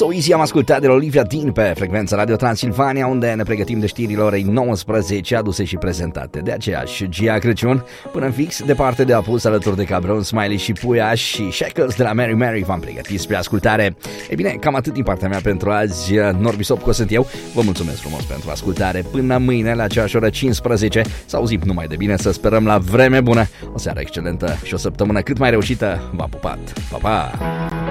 So Easy am ascultat de la Olivia Dean pe frecvența Radio Transilvania, unde ne pregătim de știrile orei 19 aduse și prezentate de aceeași Gia Crăciun. Până în fix, departe de apus, alături de Cabron, Smiley și Puia și Shackles de la Mary Mary v-am pregătit spre ascultare. E bine, cam atât din partea mea pentru azi. Norbi Sopco sunt eu. Vă mulțumesc frumos pentru ascultare. Până mâine la aceeași oră 15. Să auzim numai de bine, să sperăm la vreme bună. O seară excelentă și o săptămână cât mai reușită. V-am pupat. Pa, pa!